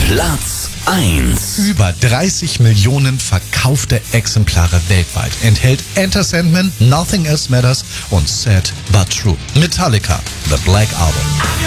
Platz 1. Über 30 Millionen verkaufte Exemplare weltweit. Enthält Enter Sandman, Nothing Else Matters und Sad But True. Metallica, The Black Album.